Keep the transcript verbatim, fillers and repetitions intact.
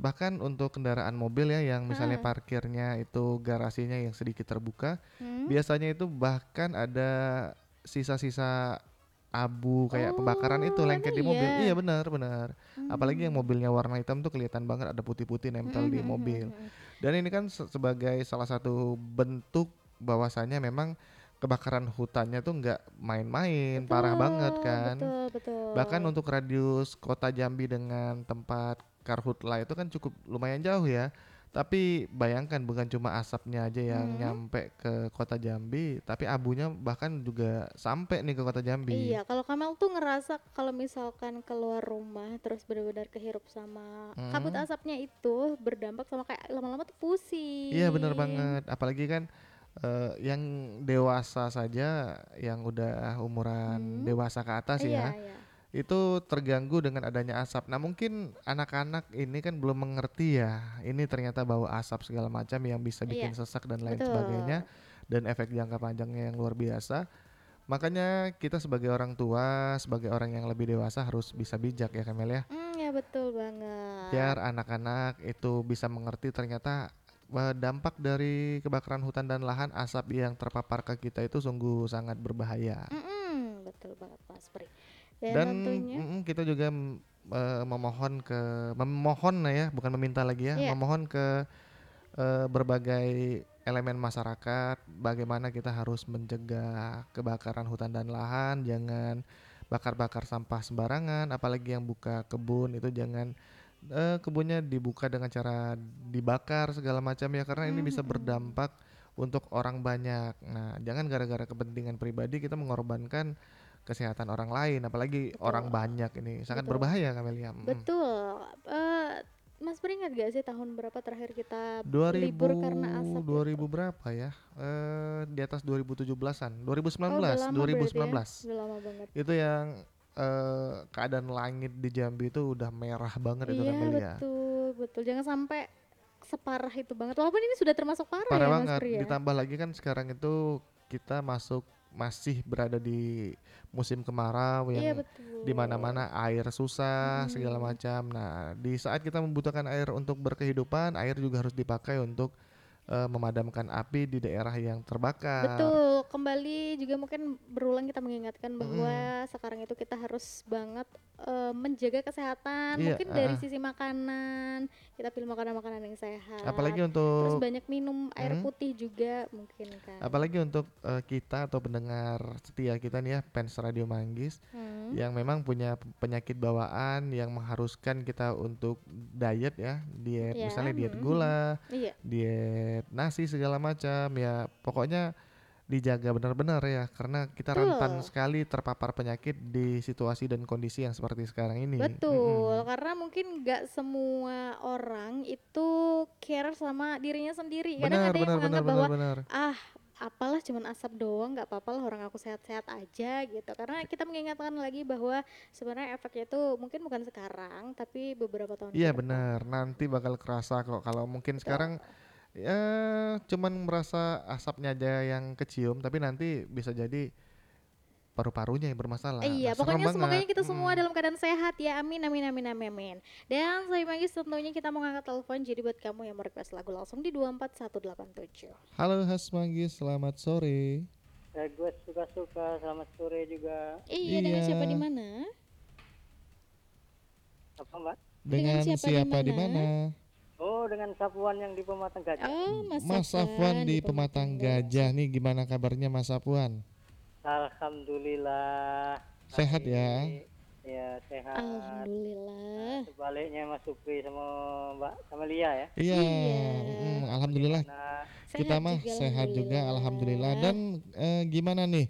bahkan untuk kendaraan mobil ya yang misalnya Heeh. parkirnya itu garasinya yang sedikit terbuka, Hmm? biasanya itu bahkan ada sisa-sisa abu kayak pembakaran itu Oh, lengket emang di mobil. Iya iya? benar benar. Apalagi yang Hmm. mobilnya warna hitam tuh kelihatan banget ada putih-putih Mhm nempel di mhm mhm mobil. mhm. Dan ini kan se- sebagai salah satu bentuk bahwasanya memang kebakaran hutannya tuh nggak main-main, parah banget Betul kan. betul Bahkan betul. untuk radius kota Jambi dengan tempat karhutla itu kan cukup lumayan jauh ya. Tapi bayangkan bukan cuma asapnya aja yang Mhm. nyampe ke kota Jambi, tapi abunya bahkan juga sampai nih ke kota Iya, Jambi. kalau Kamel tuh ngerasa kalau misalkan keluar rumah terus benar-benar kehirup sama kabut Hmm, asapnya itu berdampak sama kayak lama-lama tuh iya bener pusing. banget. Apalagi kan eh, yang dewasa saja, yang udah umuran Hmm? dewasa ke atas Iya, ya, iya. itu terganggu dengan adanya asap. Nah mungkin anak-anak ini kan belum mengerti ya, ini ternyata bau asap segala macam yang bisa Iya, bikin sesak dan lain sebagainya, betul. dan efek jangka panjangnya yang luar biasa. Makanya kita sebagai orang tua, sebagai orang yang lebih dewasa harus bisa bijak ya Kamel ya, Hmm, ya betul banget. biar anak-anak itu bisa mengerti ternyata eh, dampak dari kebakaran hutan dan lahan, asap yang terpapar ke kita itu sungguh sangat berbahaya. Mm-mm, betul banget Mas Pri. Dan Dan tentunya, mm, kita juga mm, eh, memohon ke memohon lah ya, bukan meminta lagi ya, iya, memohon ke eh, berbagai elemen masyarakat bagaimana kita harus mencegah kebakaran hutan dan lahan, jangan bakar-bakar sampah sembarangan, apalagi yang buka kebun itu jangan eh, kebunnya dibuka dengan cara dibakar segala macam ya, karena ini bisa mm-mm. berdampak untuk orang banyak. Nah, jangan gara-gara kepentingan pribadi kita mengorbankan kesehatan orang lain, apalagi orang Betul, banyak, ini sangat betul. berbahaya Kamelia. Mm. Betul. Eh, Mas Pri ingat gak sih tahun berapa terakhir kita dua ribu libur karena asap dua itu? ribu berapa ya? Eh di atas dua ribu tujuh belasan-an. Oh, udah dua ribu sembilan belas, lama berarti ya? dua ribu sembilan belas. Udah lama banget. Itu yang eh keadaan langit di Jambi itu udah merah banget itu Iya, Kamelia. betul, betul. Jangan sampai separah itu banget. Walaupun ini sudah termasuk parah Parah ya, Mas banget. Pri ya? Ditambah lagi kan sekarang itu kita masuk masih berada di musim kemarau Iya, yang di betul. mana-mana air susah segala Mm-mm. macam. Nah, di saat kita membutuhkan air untuk berkehidupan, air juga harus dipakai untuk eh, memadamkan api di daerah yang terbakar. Betul, kembali juga mungkin berulang kita mengingatkan Mm-mm. bahwa sekarang itu kita harus banget eh, menjaga kesehatan. Iya, Mungkin dari heeh. sisi makanan, kita pilih makanan-makanan yang Apalagi sehat. Terus untuk banyak minum air mm, putih juga mungkin kan. apalagi untuk eh, kita atau pendengar setia kita nih ya, fans Radio Manggis Hmm, yang memang punya p- penyakit bawaan yang mengharuskan kita untuk diet ya, diet ya, misalnya diet hmm, hmm. gula, Iya, diet nasi segala macam ya, pokoknya dijaga benar-benar ya karena kita rentan betul. sekali terpapar penyakit di situasi dan kondisi yang seperti sekarang ini. Betul, Mm-mm. karena mungkin nggak semua orang itu care sama dirinya sendiri. Kadang Benar, ada yang benar, benar, menganggap benar, bahwa benar. ah apalah cuman asap doang, nggak apa-apa lah orang aku sehat-sehat aja gitu. Karena kita mengingatkan lagi bahwa sebenarnya efeknya itu mungkin bukan sekarang, tapi beberapa tahun Iya ke depan. benar, nanti bakal kerasa kok kalau mungkin sekarang Betul. ya cuman merasa asapnya aja yang kecium, tapi nanti bisa jadi paru-parunya yang bermasalah. Iya, Nah, serem pokoknya banget. semoga kita semua Mm-mm. dalam keadaan sehat ya. Amin, amin, amin, amin, amin. Dan saya Magis tentunya kita mau ngangkat telepon. Jadi buat kamu yang mau request lagu langsung di dua empat satu delapan tujuh. Halo Hasmagi, selamat sore. Eh, gue suka-suka, selamat sore juga. Iya, dengan Iya, siapa di mana? Apa mbak? Dengan dengan siapa di siapa di mana? mana? Oh, dengan sapuan yang di Pematang Gajah. Oh, Mas Mas Safwan Safwan di di Pematang Pematang Gajah Gajah. nih, gimana kabarnya Mas Safwan? Alhamdulillah, Sehat kami ya? ya sehat. Nah, Alhamdulillah. sebaliknya Mas Supri sama Mbak Kamelia ya. Iya, Iya, mm, alhamdulillah Bagaimana? kita sehat mah juga sehat juga, alhamdulillah. alhamdulillah. Dan eh, gimana nih?